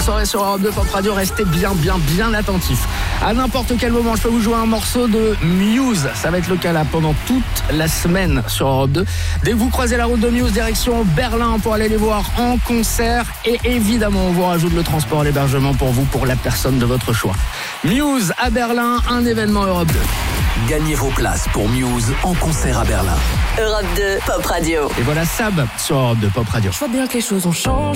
soirée sur Europe 2 Pop Radio. Restez bien attentifs. À n'importe quel moment, je peux vous jouer un morceau de Muse. Ça va être le cas là pendant toute la semaine sur Europe 2. Dès que vous croisez la route de Muse, direction Berlin pour aller les voir en concert. Et évidemment, on vous rajoute le transport et l'hébergement pour vous, pour la personne de votre choix. Muse à Berlin, un événement Europe 2. Gagnez vos places pour Muse en concert à Berlin. Europe 2 Pop Radio. Et voilà Sab sur Europe 2 Pop Radio. Je vois bien que les choses ont changé.